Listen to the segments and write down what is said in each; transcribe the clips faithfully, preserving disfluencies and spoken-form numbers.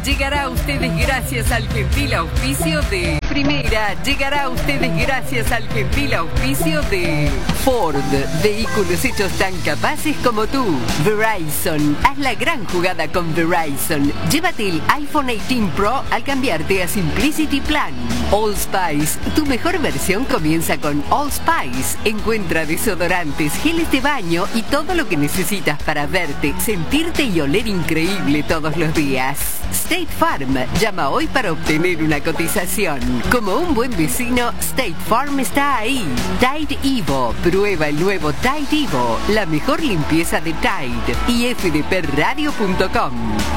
llegará a ustedes gracias al gentil auspicio de... Primera llegará a ustedes gracias al gentil auspicio de... Ford, vehículos hechos tan capaces como tú. Verizon, haz la gran jugada con Verizon. Llévate el iPhone dieciocho Pro al cambiarte a Simplicity Plan. All Spice, tu mejor versión comienza con All Spice. Encuentra desodorantes, geles de baño y todo lo que necesitas para verte, sentirte y oler increíble todos los días. State Farm, llama hoy para obtener una cotización. Como un buen vecino, State Farm está ahí. Tide Evo, prueba el nuevo Tide Evo, la mejor limpieza de Tide. y f d p radio punto com.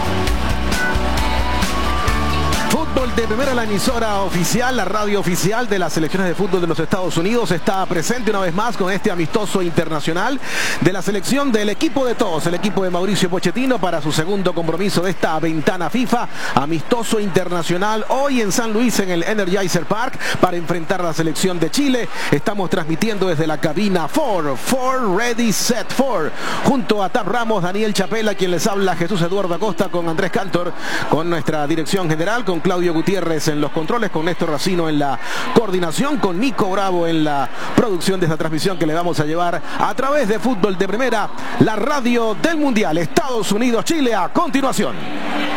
Fútbol de Primera, la emisora oficial, la radio oficial de las selecciones de fútbol de los Estados Unidos, está presente una vez más con este amistoso internacional de la selección del equipo de todos, el equipo de Mauricio Pochettino, para su segundo compromiso de esta ventana FIFA, amistoso internacional hoy en San Luis, en el Energizer Park, para enfrentar a la selección de Chile. Estamos transmitiendo desde la cabina cuatro, cuatro, ready, set, cuatro, junto a Tab Ramos, Daniel Chapela, quien les habla, Jesús Eduardo Acosta, con Andrés Cantor, con nuestra dirección general, con Claudio Gutiérrez en los controles, con Néstor Racino en la coordinación, con Nico Bravo en la producción de esta transmisión que le vamos a llevar a través de Fútbol de Primera, la radio del Mundial. Estados Unidos-Chile a continuación.